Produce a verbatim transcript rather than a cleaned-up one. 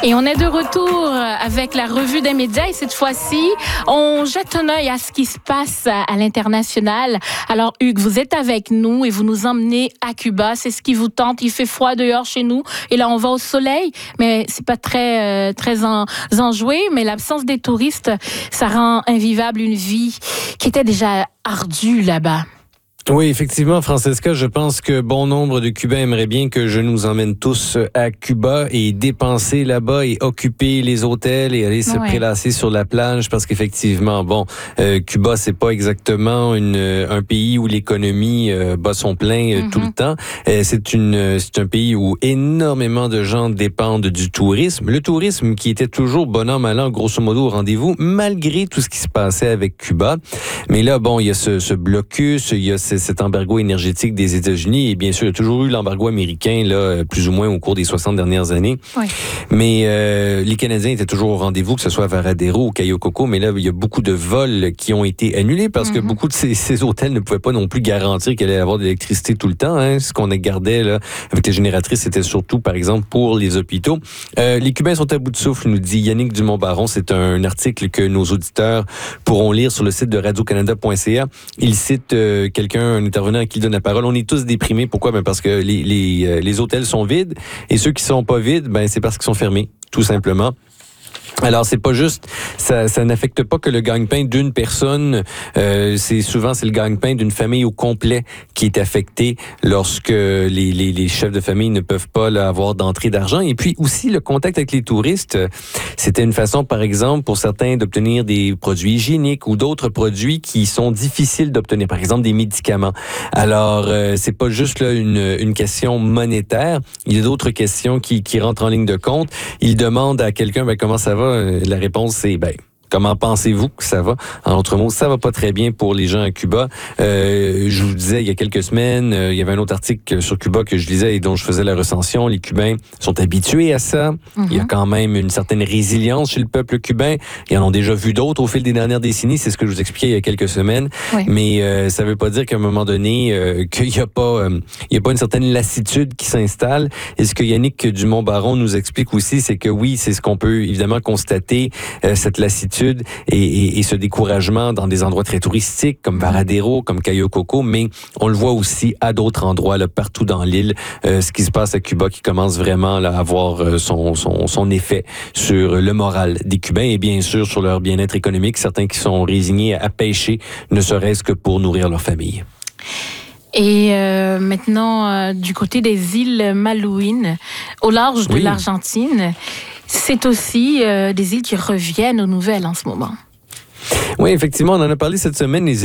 Et on est de retour avec la revue des médias et cette fois-ci, on jette un œil à ce qui se passe à l'international. Alors Hugues, vous êtes avec nous et vous nous emmenez à Cuba. C'est ce qui vous tente. Il fait froid dehors chez nous et là on va au soleil, mais c'est pas très euh, très en, enjoué. Mais l'absence des touristes, ça rend invivable une vie qui était déjà ardue là-bas. Oui, effectivement, Francesca, je pense que bon nombre de Cubains aimeraient bien que je nous emmène tous à Cuba et dépenser là-bas et occuper les hôtels et aller se ouais. prélasser sur la plage parce qu'effectivement, bon, euh, Cuba, c'est pas exactement une, un pays où l'économie euh, bat son plein euh, mm-hmm. tout le temps. Euh, c'est une, c'est un pays où énormément de gens dépendent du tourisme. Le tourisme qui était toujours bon an, mal an, grosso modo au rendez-vous, malgré tout ce qui se passait avec Cuba. Mais là, bon, il y a ce, ce blocus, il y a ce cet embargo énergétique des États-Unis et bien sûr, il y a toujours eu l'embargo américain là, plus ou moins au cours des soixante dernières années. Oui. Mais euh, les Canadiens étaient toujours au rendez-vous, que ce soit à Varadero ou Cayo Coco, mais là, il y a beaucoup de vols qui ont été annulés parce mm-hmm. que beaucoup de ces, ces hôtels ne pouvaient pas non plus garantir qu'il allait y avoir de l'électricité tout le temps. Hein. Ce qu'on gardait là, avec les génératrices, c'était surtout, par exemple, pour les hôpitaux. Euh, les Cubains sont à bout de souffle, nous dit Yannick Dumont-Baron. C'est un article que nos auditeurs pourront lire sur le site de radio canada point c a. Il cite euh, quelqu'un un intervenant à qui il donne la parole. On est tous déprimés. Pourquoi? Ben parce que les, les, les hôtels sont vides et ceux qui sont pas vides, ben c'est parce qu'ils sont fermés, tout simplement. Alors c'est pas juste, ça, ça n'affecte pas que le gagne-pain d'une personne. Euh, c'est souvent c'est le gagne-pain d'une famille au complet qui est affecté lorsque les, les, les chefs de famille ne peuvent pas là, avoir d'entrée d'argent. Et puis aussi le contact avec les touristes, c'était une façon, par exemple, pour certains d'obtenir des produits hygiéniques ou d'autres produits qui sont difficiles d'obtenir, par exemple des médicaments. Alors euh, c'est pas juste là une, une question monétaire. Il y a d'autres questions qui, qui rentrent en ligne de compte. Il demande à quelqu'un ben, comment ça va. La réponse, c'est, ben, comment pensez-vous que ça va? En d'autres mots, ça va pas très bien pour les gens à Cuba. Euh, je vous disais, il y a quelques semaines, euh, il y avait un autre article sur Cuba que je lisais et dont je faisais la recension. Les Cubains sont habitués à ça. Mm-hmm. Il y a quand même une certaine résilience chez le peuple cubain. Ils en ont déjà vu d'autres au fil des dernières décennies. C'est ce que je vous expliquais il y a quelques semaines. Oui. Mais euh, ça veut pas dire qu'à un moment donné, euh, qu'il y a pas, euh, il y a pas une certaine lassitude qui s'installe. Et ce que Yannick Dumont-Baron nous explique aussi, c'est que oui, c'est ce qu'on peut évidemment constater, euh, cette lassitude Et, et, et ce découragement dans des endroits très touristiques comme Varadero, comme Cayo Coco, mais on le voit aussi à d'autres endroits, là, partout dans l'île, euh, ce qui se passe à Cuba qui commence vraiment là, à avoir euh, son, son, son effet sur le moral des Cubains et bien sûr sur leur bien-être économique, certains qui sont résignés à pêcher, ne serait-ce que pour nourrir leur famille. Et euh, maintenant, euh, du côté des îles Malouines, au large de oui. l'Argentine, c'est aussi euh, des îles qui reviennent aux nouvelles en ce moment. Oui, effectivement, on en a parlé cette semaine, les